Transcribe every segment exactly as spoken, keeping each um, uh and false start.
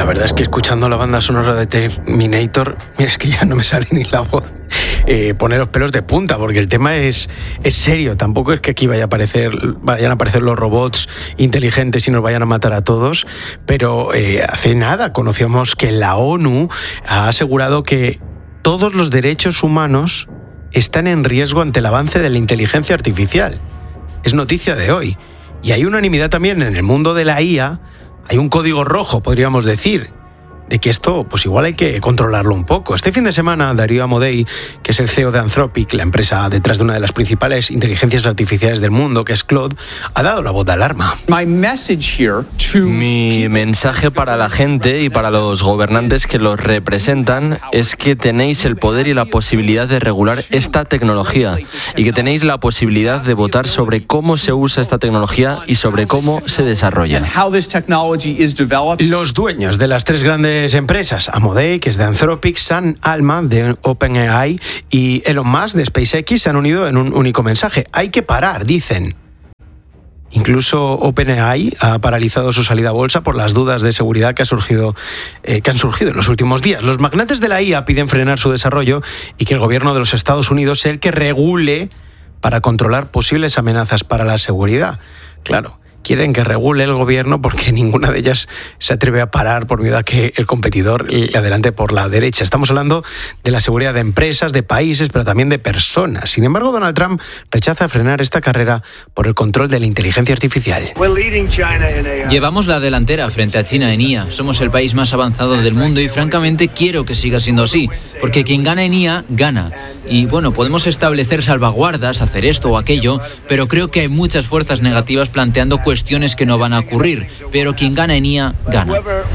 La verdad es que escuchando la banda sonora de Terminator, mira, es que ya no me sale ni la voz, eh, pone los pelos de punta, porque el tema es, es serio. Tampoco es que aquí vaya a aparecer, vayan a aparecer los robots inteligentes y nos vayan a matar a todos, pero eh, hace nada conocíamos que la ONU ha asegurado que todos los derechos humanos están en riesgo ante el avance de la inteligencia artificial. Es noticia de hoy. Y hay unanimidad también en el mundo de la I A. Hay un código rojo, podríamos decir, de que esto, pues igual hay que controlarlo un poco. Este fin de semana, Darío Amodei, que es el C E O de Anthropic, la empresa detrás de una de las principales inteligencias artificiales del mundo, que es Claude, ha dado la voz de alarma. Mi mensaje para la gente y para los gobernantes que los representan es que tenéis el poder y la posibilidad de regular esta tecnología y que tenéis la posibilidad de votar sobre cómo se usa esta tecnología y sobre cómo se desarrolla. Los dueños de las tres grandes empresas, Amodei, que es de Anthropic, Sam Altman, de OpenAI, y Elon Musk, de SpaceX, se han unido en un único mensaje. Hay que parar, dicen. Incluso OpenAI ha paralizado su salida a bolsa por las dudas de seguridad que, ha surgido, eh, que han surgido en los últimos días. Los magnates de la I A piden frenar su desarrollo y que el gobierno de los Estados Unidos sea el que regule para controlar posibles amenazas para la seguridad. Claro, quieren que regule el gobierno porque ninguna de ellas se atreve a parar por miedo a que el competidor le adelante por la derecha. Estamos hablando de la seguridad de empresas, de países, pero también de personas. Sin embargo, Donald Trump rechaza frenar esta carrera por el control de la inteligencia artificial. Llevamos la delantera frente a China en I A. Somos el país más avanzado del mundo y francamente quiero que siga siendo así, porque quien gana en I A, gana. Y bueno, podemos establecer salvaguardas, hacer esto o aquello, pero creo que hay muchas fuerzas negativas planteando cuestiones que no van a ocurrir. Pero quien gana en I A, gana.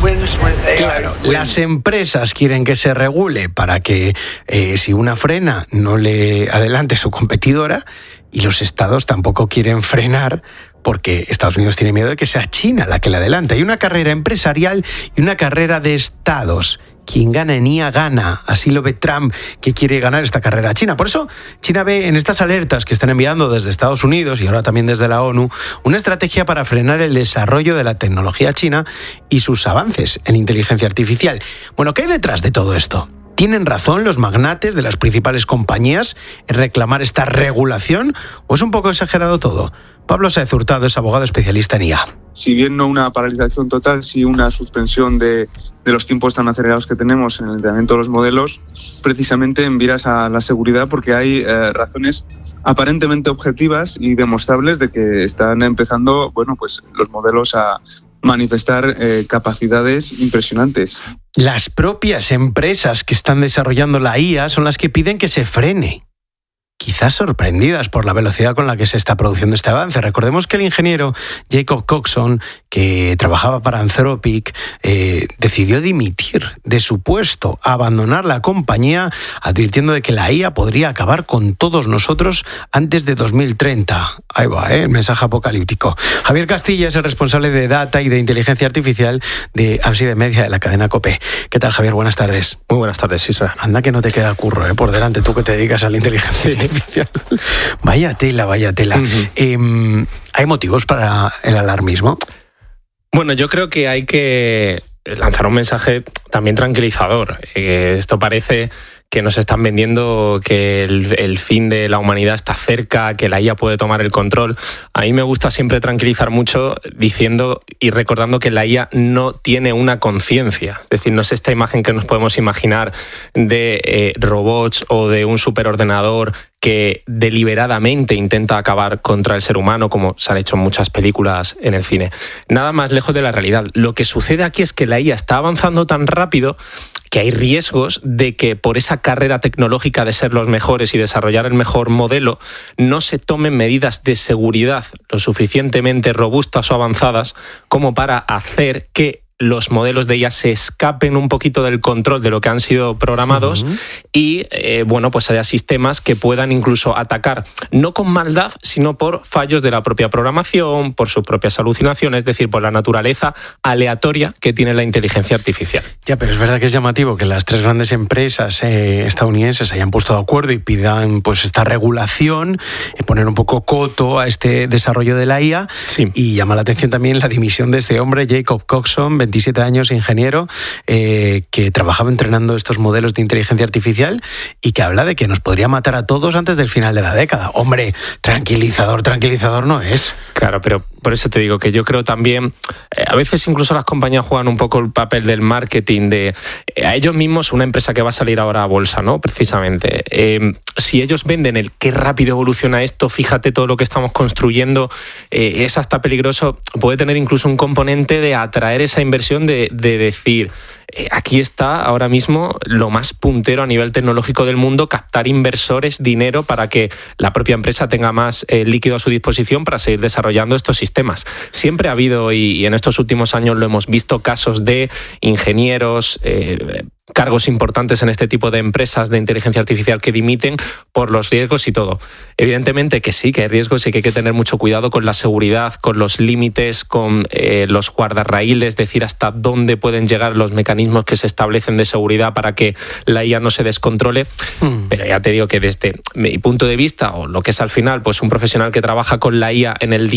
Claro, las empresas quieren que se regule para que eh, si una frena no le adelante su competidora, y los estados tampoco quieren frenar porque Estados Unidos tiene miedo de que sea China la que le adelante. Hay una carrera empresarial y una carrera de estados. Quien gana en I A gana. Así lo ve Trump, que quiere ganar esta carrera a China. Por eso, China ve en estas alertas que están enviando desde Estados Unidos y ahora también desde la ONU una estrategia para frenar el desarrollo de la tecnología china y sus avances en inteligencia artificial. Bueno, ¿qué hay detrás de todo esto? ¿Tienen razón los magnates de las principales compañías en reclamar esta regulación o es un poco exagerado todo? Pablo Sáez Hurtado es abogado especialista en I A. Si bien no una paralización total, sí una suspensión de, de los tiempos tan acelerados que tenemos en el entrenamiento de los modelos, precisamente en miras a la seguridad, porque hay eh, razones aparentemente objetivas y demostrables de que están empezando, bueno, pues los modelos a manifestar eh, capacidades impresionantes. Las propias empresas que están desarrollando la I A son las que piden que se frene. Quizás sorprendidas por la velocidad con la que se está produciendo este avance. Recordemos que el ingeniero Jacob Coxon, que trabajaba para Anthropic, eh, decidió dimitir de su puesto, abandonar la compañía, advirtiendo de que la I A podría acabar con todos nosotros antes de dos mil treinta. Ahí va, ¿eh? El mensaje apocalíptico. Javier Castilla es el responsable de Data y de Inteligencia Artificial de Abside Media, de la cadena COPE. ¿Qué tal, Javier? Buenas tardes. Muy buenas tardes, Isra. Anda que no te queda curro, ¿eh? Por delante, tú que te dedicas a la inteligencia artificial. Vaya tela, vaya tela. Uh-huh. Eh, ¿Hay motivos para el alarmismo? Bueno, yo creo que hay que lanzar un mensaje también tranquilizador. Eh, esto parece que nos están vendiendo que el, el fin de la humanidad está cerca, que la I A puede tomar el control. A mí me gusta siempre tranquilizar mucho diciendo y recordando que la I A no tiene una conciencia. Es decir, no es esta imagen que nos podemos imaginar de eh, robots o de un superordenador que deliberadamente intenta acabar contra el ser humano, como se han hecho muchas películas en el cine. Nada más lejos de la realidad. Lo que sucede aquí es que la I A está avanzando tan rápido que hay riesgos de que por esa carrera tecnológica de ser los mejores y desarrollar el mejor modelo, no se tomen medidas de seguridad lo suficientemente robustas o avanzadas como para hacer que los modelos de I A se escapen un poquito del control de lo que han sido programados uh-huh. y, eh, bueno, pues haya sistemas que puedan incluso atacar, no con maldad, sino por fallos de la propia programación, por sus propias alucinaciones, es decir, por la naturaleza aleatoria que tiene la inteligencia artificial. Ya, pero es verdad que es llamativo que las tres grandes empresas eh, estadounidenses se hayan puesto de acuerdo y pidan pues esta regulación, eh, poner un poco coto a este desarrollo de la I A. Sí. Y llama la atención también la dimisión de este hombre, Jacob Coxon, veintisiete años, ingeniero, eh, que trabajaba entrenando estos modelos de inteligencia artificial y que habla de que nos podría matar a todos antes del final de la década. Hombre, tranquilizador, tranquilizador no es. Claro, pero por eso te digo que yo creo también, eh, a veces incluso las compañías juegan un poco el papel del marketing, de eh, a ellos mismos, una empresa que va a salir ahora a bolsa, ¿no? Precisamente. Eh, si ellos venden el qué rápido evoluciona esto, fíjate todo lo que estamos construyendo, eh, es hasta peligroso, puede tener incluso un componente de atraer esa inversión, de, de decir, eh, aquí está ahora mismo lo más puntero a nivel tecnológico del mundo, captar inversores, dinero, para que la propia empresa tenga más eh, líquido a su disposición para seguir desarrollando estos sistemas. Siempre ha habido, y, y en estos últimos años lo hemos visto, casos de ingenieros, eh, cargos importantes en este tipo de empresas de inteligencia artificial que dimiten por los riesgos y todo. Evidentemente que sí, que hay riesgos y que hay que tener mucho cuidado con la seguridad, con los límites, con eh, los guardarraíles, es decir, hasta dónde pueden llegar los mecanismos que se establecen de seguridad para que la I A no se descontrole. Mm. Pero ya te digo que desde mi punto de vista, o lo que es al final, pues un profesional que trabaja con la I A en el día